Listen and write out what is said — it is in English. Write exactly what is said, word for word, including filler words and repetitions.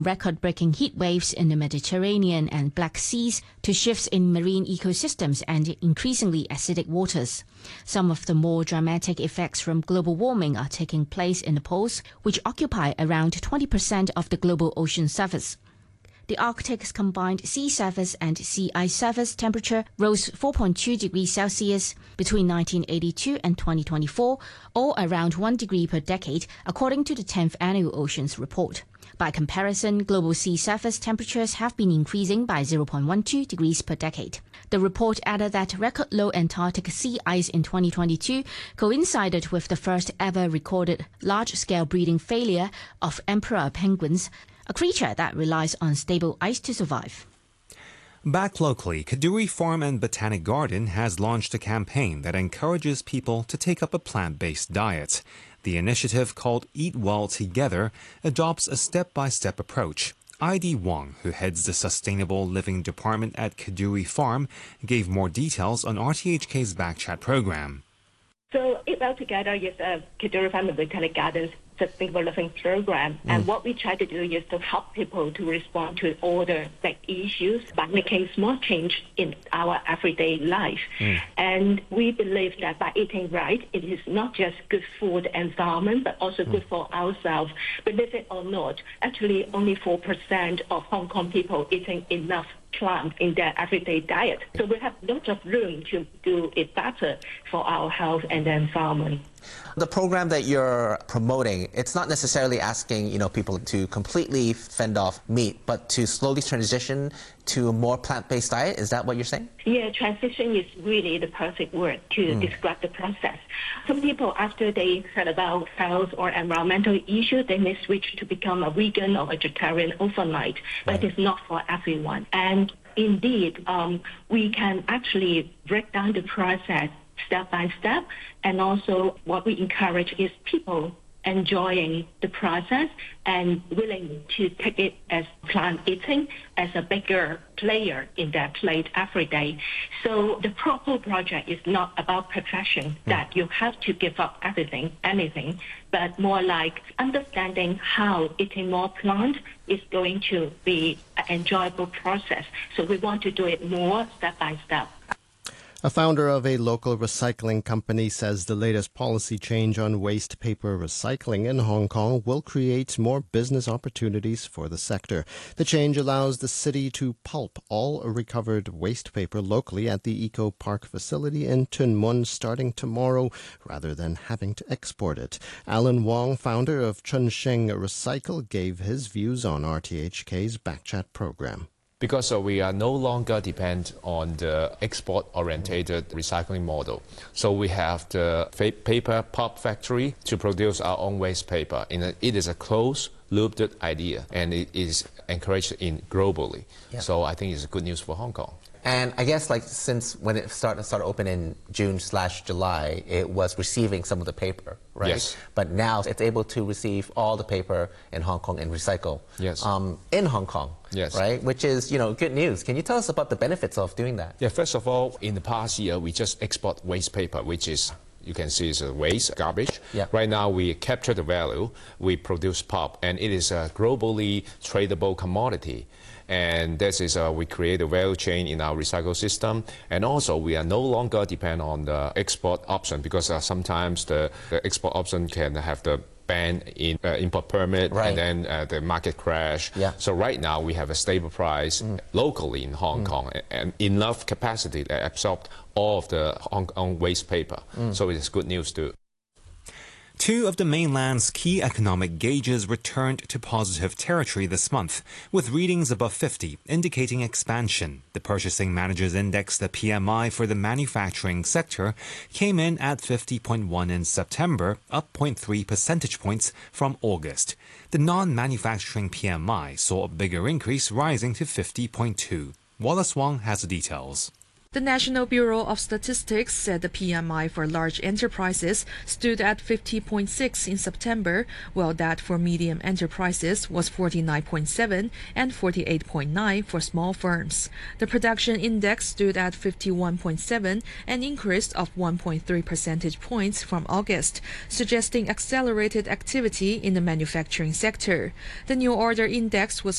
record-breaking heat waves in the Mediterranean and Black Seas to shifts in marine ecosystems and increasingly acidic waters. Some of the more dramatic effects from global warming are taking place in the poles, which occupy around twenty percent of the global ocean surface. The Arctic's combined sea surface and sea ice surface temperature rose four point two degrees Celsius between nineteen eighty-two and twenty twenty-four, or around one degree per decade, according to the tenth Annual Oceans Report. By comparison, global sea surface temperatures have been increasing by zero point one two degrees per decade. The report added that record low Antarctic sea ice in twenty twenty-two coincided with the first ever recorded large-scale breeding failure of emperor penguins, a creature that relies on stable ice to survive. Back locally, Kadoorie Farm and Botanic Garden has launched a campaign that encourages people to take up a plant-based diet. The initiative, called Eat Well Together, adopts a step-by-step approach. Heidi Wong, who heads the Sustainable Living Department at Kadoorie Farm, gave more details on R T H K's Backchat program. So Eat Well Together is a Kadoorie Farm and Botanic Gardens Sustainable Living program, and mm. what we try to do is to help people to respond to all the big issues by making small change in our everyday life. Mm. And we believe that by eating right, it is not just good for the environment, but also mm. good for ourselves. Believe it or not, actually only four percent of Hong Kong people eating enough plant in their everyday diet. So we have lots of room to do it better for our health and the environment. The program that you're promoting, it's not necessarily asking, you know, people to completely fend off meat, but to slowly transition to a more plant-based diet. Is that what you're saying? Yeah, transition is really the perfect word to mm. describe the process. Some people, after they heard about health or environmental issues, they may switch to become a vegan or vegetarian overnight, but right. it's not for everyone. And indeed, um, we can actually break down the process step by step, and also what we encourage is people enjoying the process and willing to take it as plant eating as a bigger player in their plate every day. So the whole project is not about perfection, that you have to give up everything, anything, but more like understanding how eating more plant is going to be an enjoyable process. So we want to do it more step by step. A founder of a local recycling company says the latest policy change on waste paper recycling in Hong Kong will create more business opportunities for the sector. The change allows the city to pulp all recovered waste paper locally at the Eco Park facility in Tuen Mun starting tomorrow, rather than having to export it. Alan Wong, founder of Chun Sheng Recycle, gave his views on R T H K's Backchat program. Because uh, we are no longer dependent on the export-oriented recycling model. So we have the paper pulp factory to produce our own waste paper. In a, it is a closed-looped idea, and it is encouraged in globally. Yeah. So I think it's good news for Hong Kong. And I guess, like, since when it started started open in June slash July, it was receiving some of the paper, right? Yes. But now it's able to receive all the paper in Hong Kong and recycle. Yes. Um, in Hong Kong. Yes. Right? Which is, you know, good news. Can you tell us about the benefits of doing that? Yeah. First of all, in the past year, we just export waste paper, which is, you can see, it's a waste, garbage. Yeah. Right now, we capture the value, we produce pulp, and it is a globally tradable commodity. And this is, uh, we create a value chain in our recycle system. And also, we are no longer depend on the export option, because uh, sometimes the, the export option can have the ban in uh, import permit, right. and then uh, the market crash. Yeah. So right now, we have a stable price mm. locally in Hong mm. Kong, and enough capacity to absorb all of the Hong Kong waste paper. Mm. So it is good news too. Two of the mainland's key economic gauges returned to positive territory this month, with readings above fifty, indicating expansion. The Purchasing Managers Index, the P M I for the manufacturing sector, came in at fifty point one in September, up zero point three percentage points from August. The non-manufacturing P M I saw a bigger increase, rising to fifty point two. Wallace Wong has the details. The National Bureau of Statistics said the P M I for large enterprises stood at fifty point six in September, while that for medium enterprises was forty-nine point seven and forty-eight point nine for small firms. The production index stood at fifty-one point seven, an increase of one point three percentage points from August, suggesting accelerated activity in the manufacturing sector. The new order index was